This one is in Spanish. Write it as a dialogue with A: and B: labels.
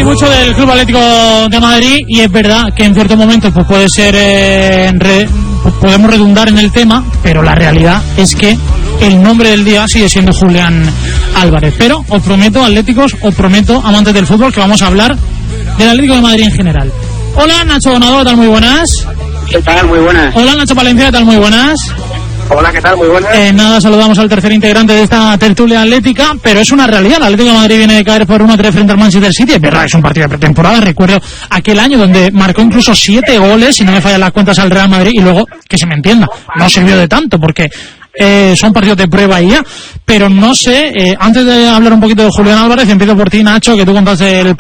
A: mucho del Club Atlético de Madrid y es verdad que en ciertos momentos pues puede ser podemos redundar en el tema, pero la realidad es que el nombre del día sigue siendo Julián Álvarez. Pero os prometo, atléticos, os prometo, amantes del fútbol, que vamos a hablar del Atlético de Madrid en general. Hola, Nacho Donado, ¿qué tal? Muy buenas.
B: ¿Qué tal? Muy buenas.
A: Hola, Nacho Palencia, ¿qué tal? Muy buenas.
B: Hola, ¿qué tal? Muy buenas.
A: Nada, saludamos al tercer integrante de esta tertulia atlética, pero es una realidad. El Atlético de Madrid viene de caer por 1-3 frente al Manchester City. Es verdad, es un partido de pretemporada. Recuerdo aquel año donde marcó incluso 7 goles, si no me fallan las cuentas, al Real Madrid, y luego, que se me entienda, no sirvió de tanto, porque son partidos de prueba y ya. Pero no sé, antes de hablar un poquito de Julián Álvarez, empiezo por ti, Nacho, que tú contaste el